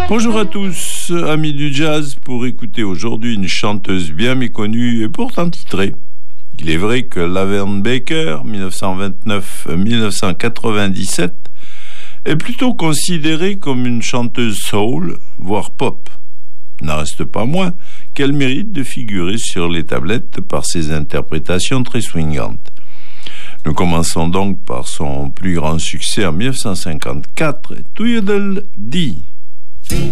Bonjour à tous, amis du jazz, pour écouter aujourd'hui une chanteuse bien méconnue et pourtant titrée. Il est vrai que Laverne Baker, 1929-1997, est plutôt considérée comme une chanteuse soul, voire pop. N'en reste pas moins qu'elle mérite de figurer sur les tablettes par ses interprétations très swingantes. Nous commençons donc par son plus grand succès en 1954, Tweedledee.